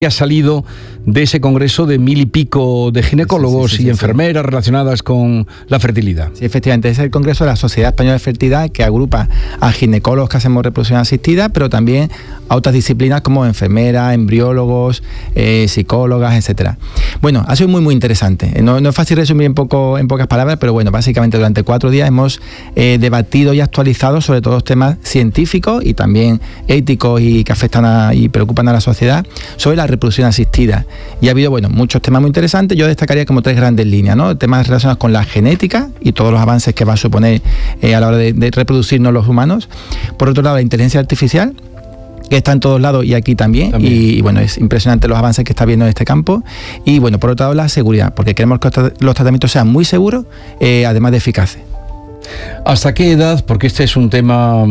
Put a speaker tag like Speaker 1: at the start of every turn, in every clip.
Speaker 1: Ha salido de ese congreso de 1000 y pico de ginecólogos y enfermeras relacionadas con la fertilidad.
Speaker 2: Sí, efectivamente, es el congreso de la Sociedad Española de Fertilidad, que agrupa a ginecólogos que hacemos reproducción asistida, pero también a otras disciplinas como enfermeras, embriólogos, psicólogas, etcétera. Bueno, ha sido muy interesante. No es fácil resumir en pocas palabras, pero bueno, básicamente durante 4 días hemos debatido y actualizado sobre todos los temas científicos y también éticos y que afectan y preocupan a la sociedad sobre la reproducción asistida. Y ha habido, muchos temas muy interesantes. Yo destacaría como 3 grandes líneas, ¿no? Temas relacionados con la genética y todos los avances que va a suponer a la hora de reproducirnos los humanos. Por otro lado, la inteligencia artificial, que está en todos lados y aquí también. Y bueno, es impresionante los avances que está viendo en este campo. Y bueno, por otro lado, la seguridad, porque queremos que los tratamientos sean muy seguros, además de eficaces.
Speaker 1: ¿Hasta qué edad? Porque este es un tema...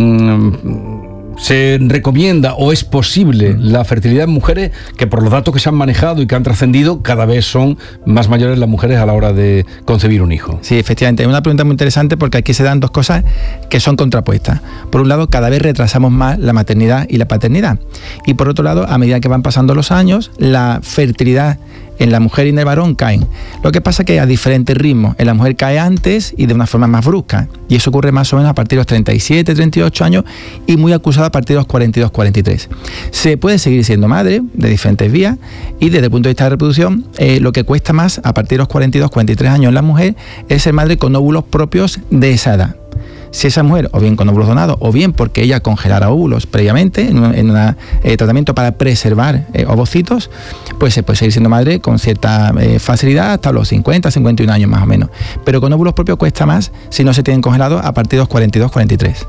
Speaker 1: ¿se recomienda o es posible la fertilidad en mujeres que, por los datos que se han manejado y que han trascendido, cada vez son más mayores las mujeres a la hora de concebir un hijo?
Speaker 2: Sí, efectivamente, es una pregunta muy interesante porque aquí se dan 2 cosas que son contrapuestas. Por un lado, cada vez retrasamos más la maternidad y la paternidad. Y por otro lado, a medida que van pasando los años, la fertilidad en la mujer y en el varón caen. Lo que pasa es que a diferentes ritmos. En la mujer cae antes y de una forma más brusca. Y eso ocurre más o menos a partir de los 37, 38 años y muy acusado a partir de los 42, 43. Se puede seguir siendo madre de diferentes vías y desde el punto de vista de reproducción, lo que cuesta más a partir de los 42, 43 años en la mujer es ser madre con óvulos propios de esa edad. Si esa mujer, o bien con óvulos donados, o bien porque ella congelara óvulos previamente en un tratamiento para preservar ovocitos, pues se puede seguir siendo madre con cierta facilidad hasta los 50, 51 años más o menos. Pero con óvulos propios cuesta más si no se tienen congelados a partir de los 42, 43.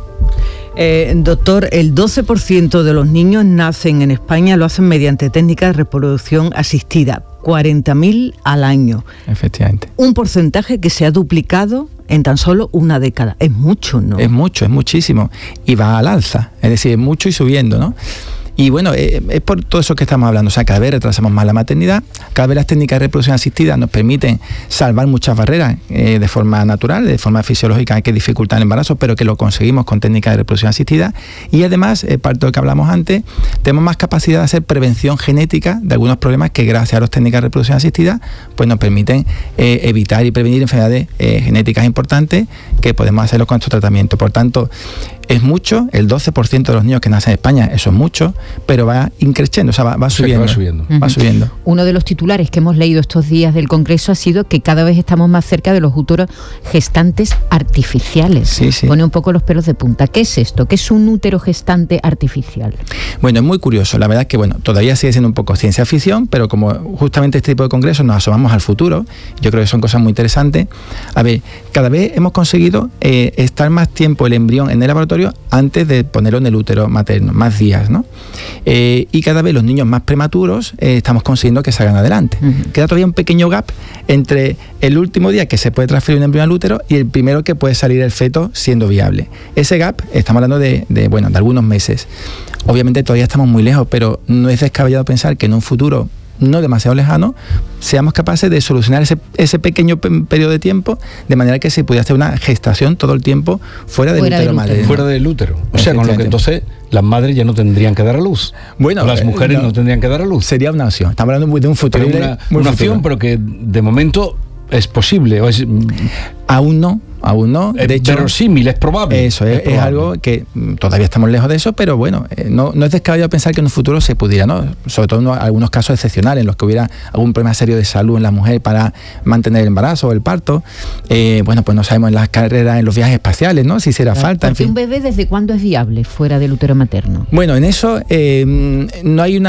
Speaker 3: Doctor, el 12% de los niños nacen en España lo hacen mediante técnicas de reproducción asistida, 40.000 al año.
Speaker 2: Efectivamente.
Speaker 3: Un porcentaje que se ha duplicado en tan solo una década. Es mucho, ¿no?
Speaker 2: Es mucho, es muchísimo. Y va al alza, es decir, es mucho y subiendo, ¿no? Y bueno, es por todo eso que estamos hablando. O sea, cada vez retrasamos más la maternidad, cada vez las técnicas de reproducción asistida nos permiten salvar muchas barreras de forma natural, de forma fisiológica que dificultan el embarazo, pero que lo conseguimos con técnicas de reproducción asistida. Y además, parte de lo que hablamos antes, tenemos más capacidad de hacer prevención genética de algunos problemas que gracias a las técnicas de reproducción asistida pues nos permiten evitar y prevenir enfermedades genéticas importantes que podemos hacerlo con estos tratamientos. Por tanto, es mucho, el 12% de los niños que nacen en España, eso es mucho, pero va increciendo, o sea, va subiendo. Va subiendo.
Speaker 4: Uno de los titulares que hemos leído estos días del Congreso ha sido que cada vez estamos más cerca de los úteros gestantes artificiales.
Speaker 2: Sí.
Speaker 4: Pone un poco los pelos de punta. ¿Qué es esto? ¿Qué es un útero gestante artificial?
Speaker 2: Bueno, es muy curioso. La verdad es que, todavía sigue siendo un poco ciencia ficción, pero como justamente este tipo de congresos nos asomamos al futuro, yo creo que son cosas muy interesantes. A ver, cada vez hemos conseguido estar más tiempo el embrión en el laboratorio antes de ponerlo en el útero materno, más días, ¿no? Y cada vez los niños más prematuros estamos consiguiendo que salgan adelante. Queda todavía un pequeño gap entre el último día que se puede transferir un embrión al útero y el primero que puede salir el feto siendo viable. Ese gap, estamos hablando de algunos meses. Obviamente todavía estamos muy lejos, pero no es descabellado pensar que en un futuro no demasiado lejano, seamos capaces de solucionar ese pequeño periodo de tiempo, de manera que se pudiera hacer una gestación todo el tiempo fuera del útero madre.
Speaker 1: Fuera del útero. O sea, con lo que entonces las madres ya no tendrían que dar a luz. Bueno, las mujeres no tendrían que dar a luz.
Speaker 2: Sería una opción. Estamos hablando de un futuro.
Speaker 1: Una opción, pero que de momento es posible. O es... Aún no. De hecho, verosímil, es probable.
Speaker 2: Eso es probable. Algo que todavía estamos lejos de eso, pero no es descabellado pensar que en un futuro se pudiera, ¿no? Sobre todo en algunos casos excepcionales, en los que hubiera algún problema serio de salud en la mujer para mantener el embarazo o el parto. Pues no sabemos en las carreras, en los viajes espaciales, ¿no? Si hiciera falta. En fin.
Speaker 4: ¿Un bebé desde cuándo es viable fuera del útero materno?
Speaker 2: Bueno, en eso no hay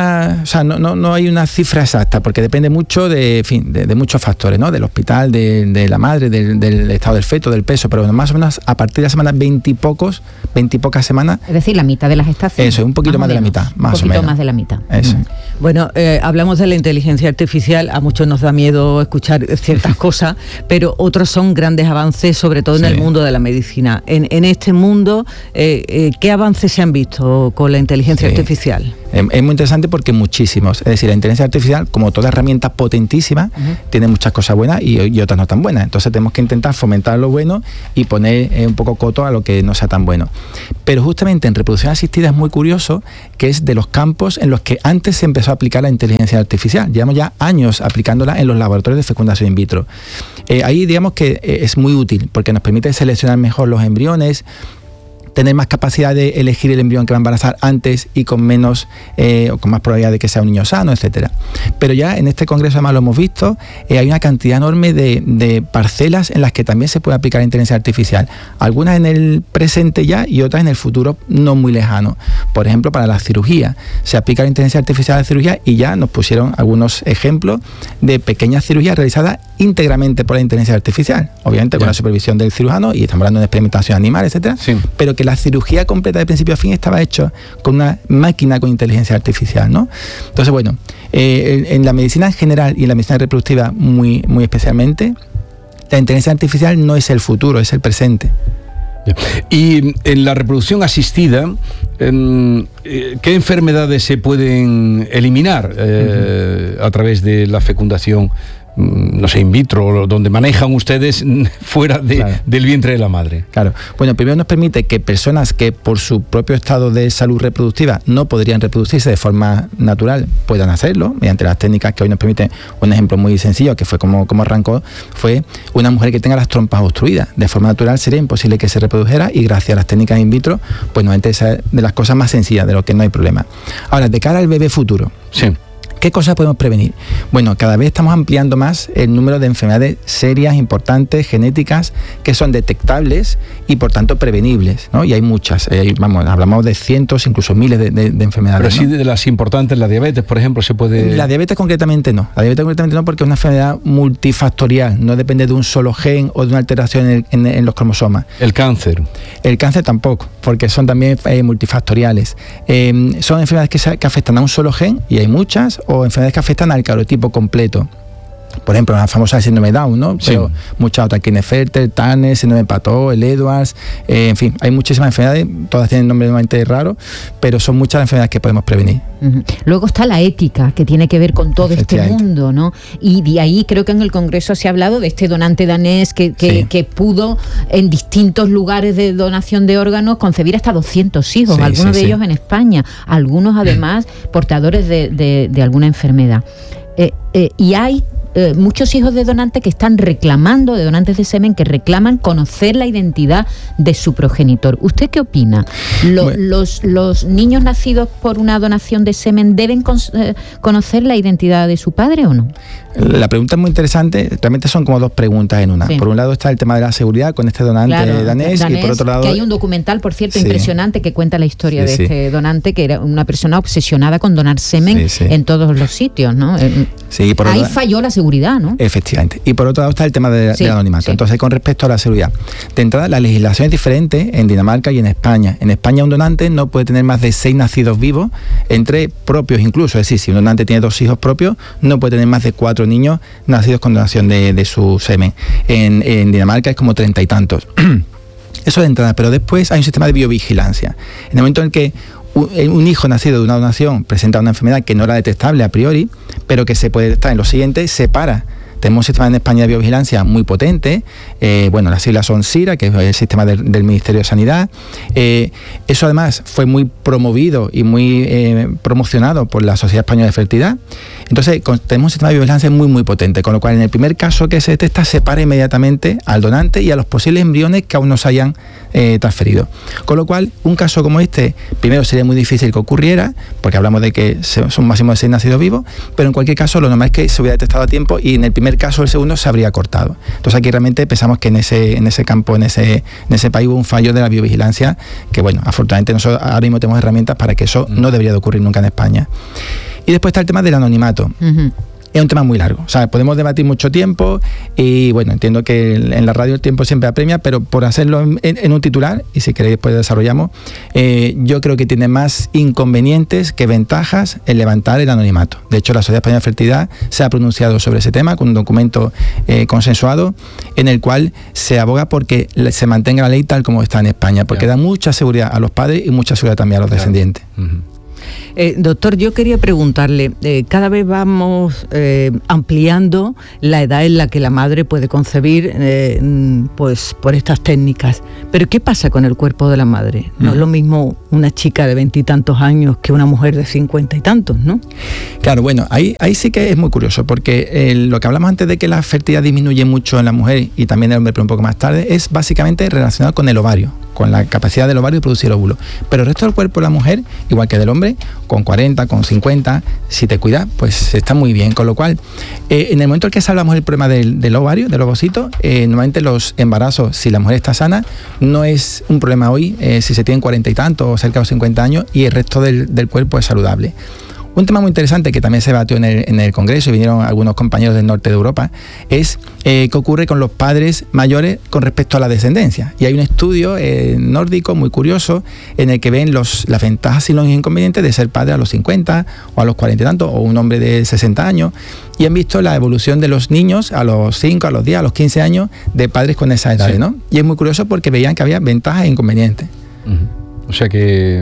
Speaker 2: una cifra exacta, porque depende mucho de muchos factores, ¿no? Del hospital, de la madre, del estado del feto, del peso, pero más o menos a partir de la semana 20 y pocas semanas.
Speaker 4: Es decir, la mitad de la gestación.
Speaker 2: Eso, un poquito más de la mitad, más o menos. Un poquito
Speaker 4: más de la mitad.
Speaker 2: Eso.
Speaker 3: Bueno, hablamos de la inteligencia artificial, a muchos nos da miedo escuchar ciertas cosas, pero otros son grandes avances, sobre todo en el mundo de la medicina. En este mundo, ¿qué avances se han visto con la inteligencia artificial?
Speaker 2: Es muy interesante porque muchísimos. Es decir, la inteligencia artificial, como toda herramienta potentísima, tiene muchas cosas buenas y otras no tan buenas. Entonces tenemos que intentar fomentar lo bueno y poner un poco coto a lo que no sea tan bueno. Pero justamente en reproducción asistida es muy curioso que es de los campos en los que antes se empezó a aplicar la inteligencia artificial. Llevamos ya años aplicándola en los laboratorios de fecundación in vitro. Ahí digamos que es muy útil porque nos permite seleccionar mejor los embriones, tener más capacidad de elegir el embrión que va a embarazar antes y con menos o con más probabilidad de que sea un niño sano, etcétera. Pero ya en este congreso además lo hemos visto, hay una cantidad enorme de parcelas en las que también se puede aplicar la inteligencia artificial. Algunas en el presente ya y otras en el futuro no muy lejano. Por ejemplo, para la cirugía. Se aplica la inteligencia artificial a la cirugía y ya nos pusieron algunos ejemplos de pequeñas cirugías realizadas íntegramente por la inteligencia artificial. Obviamente con la supervisión del cirujano, y estamos hablando de experimentación animal, etcétera, pero que la cirugía completa de principio a fin estaba hecho con una máquina con inteligencia artificial, ¿no? Entonces, bueno, en la medicina en general y en la medicina reproductiva muy, muy especialmente, la inteligencia artificial no es el futuro, es el presente.
Speaker 1: Y en la reproducción asistida, ¿qué enfermedades se pueden eliminar a través de la fecundación, no sé, in vitro, donde manejan ustedes fuera del vientre de la madre?
Speaker 2: Claro. Bueno, primero nos permite que personas que por su propio estado de salud reproductiva no podrían reproducirse de forma natural puedan hacerlo mediante las técnicas que hoy nos permiten. Un ejemplo muy sencillo, que fue como arrancó, fue una mujer que tenga las trompas obstruidas. De forma natural sería imposible que se reprodujera y gracias a las técnicas in vitro, pues nuevamente esa es de las cosas más sencillas, de lo que no hay problema. Ahora, de cara al bebé futuro.
Speaker 1: Sí.
Speaker 2: ¿Qué cosas podemos prevenir? Bueno, cada vez estamos ampliando más el número de enfermedades serias, importantes, genéticas, que son detectables y por tanto prevenibles, ¿no? Y hay muchas, hablamos de cientos, incluso miles de enfermedades.
Speaker 1: Pero sí, de las importantes, la diabetes, por ejemplo, se puede...
Speaker 2: La diabetes concretamente no. La diabetes concretamente no, porque es una enfermedad multifactorial, no depende de un solo gen o de una alteración en los cromosomas.
Speaker 1: ¿El cáncer?
Speaker 2: El cáncer tampoco, porque son también multifactoriales. Son enfermedades que afectan a un solo gen, y hay muchas, o enfermedades que afectan al calotipo completo. Por ejemplo, la famosa síndrome Down, ¿no?
Speaker 1: Sí.
Speaker 2: Pero muchas otras, Klinefelter, Turner, síndrome de Pató, el Edwards, en fin, hay muchísimas enfermedades, todas tienen nombres normalmente raros, pero son muchas las enfermedades que podemos prevenir.
Speaker 4: Luego está la ética, que tiene que ver con todo este mundo, ¿no? Y de ahí creo que en el Congreso se ha hablado de este donante danés que pudo en distintos lugares de donación de órganos concebir hasta 200 hijos, algunos de ellos en España, algunos además portadores de alguna enfermedad. Y hay muchos hijos de donantes que están reclamando, de donantes de semen, que reclaman conocer la identidad de su progenitor. ¿Usted qué opina? ¿Los niños nacidos por una donación de semen deben conocer la identidad de su padre o no?
Speaker 2: La pregunta es muy interesante, realmente son como dos preguntas en una. Sí. Por un lado está el tema de la seguridad con este donante danés, y por otro lado...
Speaker 4: Que hay un documental, por cierto, impresionante, que cuenta la historia de este donante, que era una persona obsesionada con donar semen en todos los sitios, ¿no?
Speaker 2: Sí, por
Speaker 4: ahí falló la seguridad, ¿no?
Speaker 2: Efectivamente. Y por otro lado está el tema del anonimato. Sí. Entonces, con respecto a la seguridad, de entrada, la legislación es diferente en Dinamarca y en España. En España, un donante no puede tener más de 6 nacidos vivos, entre propios incluso. Es decir, si un donante tiene 2 hijos propios, no puede tener más de 4 niños nacidos con donación de su semen. En Dinamarca es como 30 y tantos. Eso de entrada, pero después hay un sistema de biovigilancia. En el momento en el que un hijo nacido de una donación presenta una enfermedad que no era detectable a priori, pero que se puede detectar en los siguientes, se para. Tenemos un sistema en España de biovigilancia muy potente, las siglas son SIRA, que es el sistema del Ministerio de Sanidad. Eso además fue muy promovido y muy promocionado por la Sociedad Española de Fertilidad. Entonces tenemos un sistema de biovigilancia muy muy potente, con lo cual en el primer caso que se detecta se para inmediatamente al donante y a los posibles embriones que aún no se hayan transferido. Con lo cual un caso como este, primero sería muy difícil que ocurriera, porque hablamos de que son un máximo de 6 nacidos vivos, pero en cualquier caso lo normal es que se hubiera detectado a tiempo y en el primer caso el segundo se habría cortado. Entonces aquí realmente pensamos que en ese campo, en ese país hubo un fallo de la biovigilancia que, bueno, afortunadamente nosotros ahora mismo tenemos herramientas para que eso no debería de ocurrir nunca en España. Y después está el tema del anonimato. Es un tema muy largo, o sea, podemos debatir mucho tiempo y bueno, entiendo que en la radio el tiempo siempre apremia, pero por hacerlo en un titular, y si queréis después desarrollamos, yo creo que tiene más inconvenientes que ventajas en levantar el anonimato. De hecho, la Sociedad Española de Fertilidad se ha pronunciado sobre ese tema con un documento consensuado en el cual se aboga porque se mantenga la ley tal como está en España, porque da mucha seguridad a los padres y mucha seguridad también a los descendientes.
Speaker 3: Doctor, yo quería preguntarle, cada vez vamos ampliando la edad en la que la madre puede concebir pues por estas técnicas, pero ¿qué pasa con el cuerpo de la madre? No es lo mismo una chica de 20 y tantos años que una mujer de 50 y tantos, ¿no?
Speaker 2: Claro, bueno, ahí sí que es muy curioso, porque lo que hablamos antes de que la fertilidad disminuye mucho en la mujer y también en el hombre, pero un poco más tarde, es básicamente relacionado con el ovario, con la capacidad del ovario de producir óvulos. Pero el resto del cuerpo de la mujer, igual que del hombre, con 40, con 50, si te cuidas, pues está muy bien. Con lo cual, en el momento en que hablamos del problema del ovario, del ovocito, normalmente los embarazos, si la mujer está sana, no es un problema hoy, si se tienen 40 y tantos o cerca de los 50 años y el resto del cuerpo es saludable. Un tema muy interesante que también se debatió en el Congreso y vinieron algunos compañeros del norte de Europa es qué ocurre con los padres mayores con respecto a la descendencia. Y hay un estudio nórdico muy curioso en el que ven las ventajas y los inconvenientes de ser padre a los 50 o a los 40 y tantos o un hombre de 60 años y han visto la evolución de los niños a los 5, a los 10, a los 15 años de padres con esas edades, sí, ¿no? Y es muy curioso porque veían que había ventajas e inconvenientes.
Speaker 1: O sea que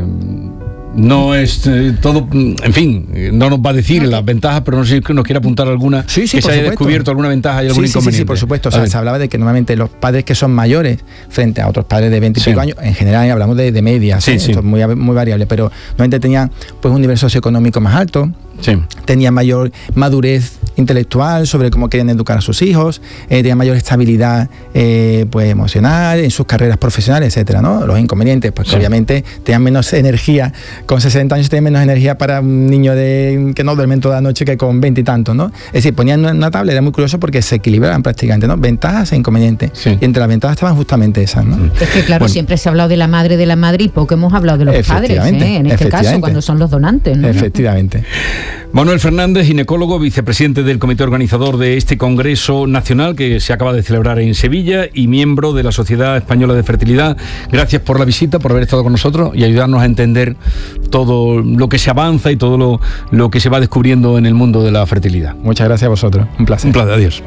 Speaker 1: no es todo, en fin, no nos va a decir las ventajas, pero no sé si nos quiere apuntar alguna,
Speaker 2: sí,
Speaker 1: que se haya descubierto alguna ventaja y algún inconveniente.
Speaker 2: Sí, por supuesto. O sea, se hablaba de que normalmente los padres que son mayores frente a otros padres de 20 y pico años, en general hablamos de media, esto es muy variable, pero normalmente tenían pues un nivel socioeconómico más alto, tenían mayor madurez intelectual sobre cómo querían educar a sus hijos, tenían mayor estabilidad pues emocional en sus carreras profesionales, etcétera, ¿no? Los inconvenientes, pues que obviamente tenían menos energía, con 60 años tenían menos energía para un niño que no duermen toda la noche que con 20 y tantos, ¿no? Es decir, ponían una tabla, era muy curioso porque se equilibraban prácticamente, ¿no? Ventajas e inconvenientes. Y entre las ventajas estaban justamente esas, ¿no?
Speaker 4: Es que claro, siempre se ha hablado de la madre y poco hemos hablado de los padres, en este caso, cuando son los donantes, ¿no?
Speaker 2: Efectivamente.
Speaker 1: Manuel Fernández, ginecólogo, vicepresidente del comité organizador de este Congreso Nacional que se acaba de celebrar en Sevilla y miembro de la Sociedad Española de Fertilidad. Gracias por la visita, por haber estado con nosotros y ayudarnos a entender todo lo que se avanza y todo lo que se va descubriendo en el mundo de la fertilidad.
Speaker 2: Muchas gracias a vosotros. Un placer.
Speaker 1: Un placer, adiós.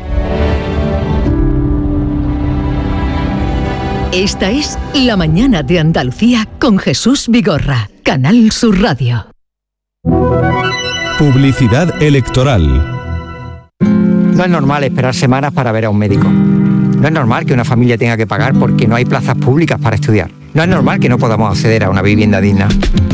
Speaker 5: Esta es La Mañana de Andalucía con Jesús Vigorra, Canal Sur Radio.
Speaker 6: Publicidad electoral.
Speaker 7: No es normal esperar semanas para ver a un médico. No es normal que una familia tenga que pagar porque no hay plazas públicas para estudiar. No es normal que no podamos acceder a una vivienda digna.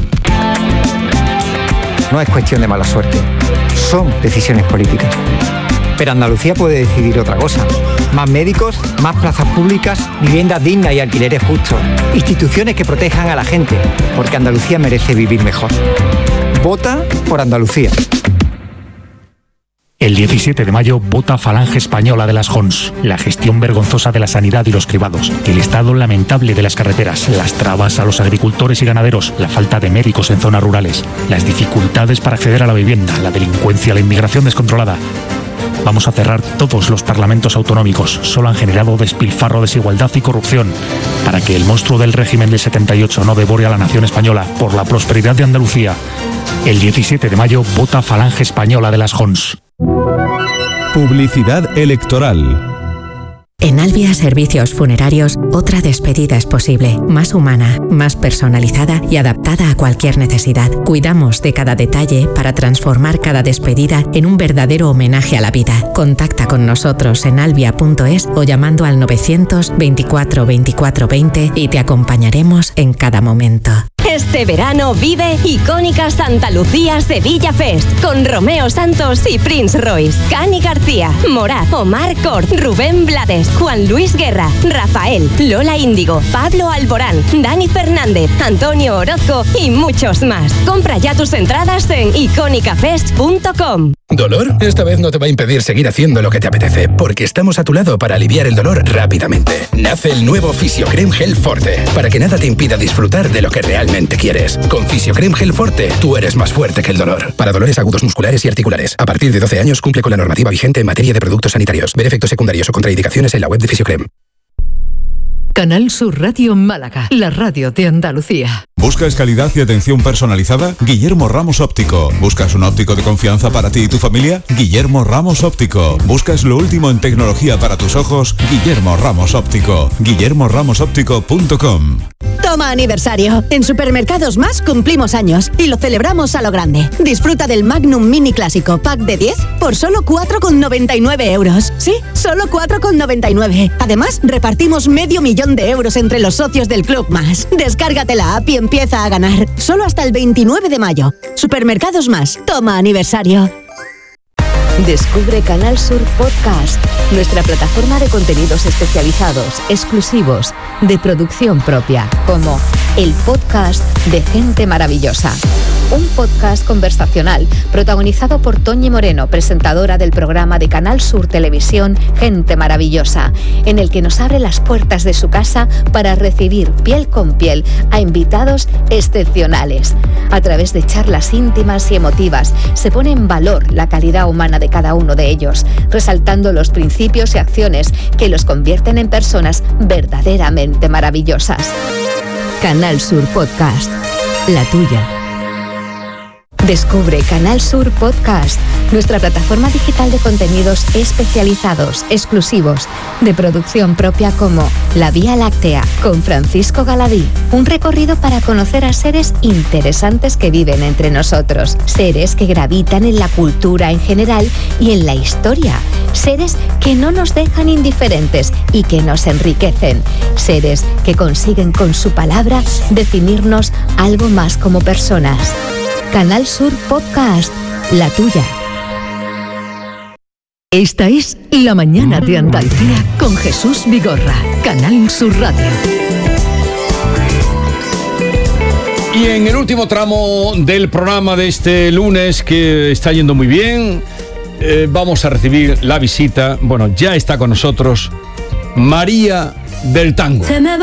Speaker 7: No es cuestión de mala suerte. Son decisiones políticas. Pero Andalucía puede decidir otra cosa. Más médicos, más plazas públicas, viviendas dignas y alquileres justos. Instituciones que protejan a la gente, porque Andalucía merece vivir mejor. Vota por Andalucía.
Speaker 8: El 17 de mayo vota Falange Española de las Jons. La gestión vergonzosa de la sanidad y los cribados, el estado lamentable de las carreteras, las trabas a los agricultores y ganaderos, la falta de médicos en zonas rurales, las dificultades para acceder a la vivienda, la delincuencia, la inmigración descontrolada. Vamos a cerrar todos los parlamentos autonómicos. Solo han generado despilfarro, desigualdad y corrupción. Para que el monstruo del régimen del 78 no devore a la nación española, por la prosperidad de Andalucía. El 17 de mayo vota Falange Española de las Jons.
Speaker 6: Publicidad electoral.
Speaker 9: En Albia Servicios Funerarios, otra despedida es posible, más humana, más personalizada y adaptada a cualquier necesidad. Cuidamos de cada detalle para transformar cada despedida en un verdadero homenaje a la vida. Contacta con nosotros en albia.es o llamando al 924 24 20 y te acompañaremos en cada momento.
Speaker 10: Este verano vive Icónica Santa Lucía Sevilla Fest con Romeo Santos y Prince Royce, Cani García, Morat, Omar Cort, Rubén Blades, Juan Luis Guerra, Rafael, Lola Índigo, Pablo Alborán, Dani Fernández, Antonio Orozco y muchos más. Compra ya tus entradas en iconicafest.com.
Speaker 11: ¿Dolor? Esta vez no te va a impedir seguir haciendo lo que te apetece, porque estamos a tu lado para aliviar el dolor rápidamente. Nace el nuevo Fisiocrem Gel Forte, para que nada te impida disfrutar de lo que realmente quieres. Con Fisiocrem Gel Forte, tú eres más fuerte que el dolor. Para dolores agudos musculares y articulares. A partir de 12 años cumple con la normativa vigente en materia de productos sanitarios. Ver efectos secundarios o contraindicaciones en la web de Fisiocrem.
Speaker 5: Canal Sur Radio Málaga, la radio de Andalucía.
Speaker 6: ¿Buscas calidad y atención personalizada? Guillermo Ramos Óptico. ¿Buscas un óptico de confianza para ti y tu familia? Guillermo Ramos Óptico. ¿Buscas lo último en tecnología para tus ojos? Guillermo Ramos Óptico. guillermoramosóptico.com.
Speaker 12: toma aniversario. En Supermercados Más cumplimos años y lo celebramos a lo grande. Disfruta del Magnum Mini Clásico Pack de 10 por solo 4,99 euros. Sí, solo 4,99. Además, repartimos medio millón de euros entre los socios del Club Más. Descárgate la app y empieza a ganar. Solo hasta el 29 de mayo. Supermercados Más, toma aniversario.
Speaker 5: Descubre Canal Sur Podcast, nuestra plataforma de contenidos especializados, exclusivos, de producción propia, como el podcast de Gente Maravillosa. Un podcast conversacional protagonizado por Toñi Moreno, presentadora del programa de Canal Sur Televisión Gente Maravillosa, en el que nos abre las puertas de su casa para recibir piel con piel a invitados excepcionales. A través de charlas íntimas y emotivas se pone en valor la calidad humana de cada uno de ellos, resaltando los principios y acciones que los convierten en personas verdaderamente maravillosas. Canal Sur Podcast, la tuya. Descubre Canal Sur Podcast, nuestra plataforma digital de contenidos especializados, exclusivos, de producción propia, como La Vía Láctea, con Francisco Galadí. Un recorrido para conocer a seres interesantes que viven entre nosotros. Seres que gravitan en la cultura en general y en la historia. Seres que no nos dejan indiferentes y que nos enriquecen. Seres que consiguen con su palabra definirnos algo más como personas. Canal Sur Podcast, la tuya. Esta es La Mañana de Andalucía con Jesús Vigorra, Canal Sur Radio.
Speaker 1: Y en el último tramo del programa de este lunes, que está yendo muy bien, vamos a recibir la visita, bueno, ya está con nosotros, María del Tango.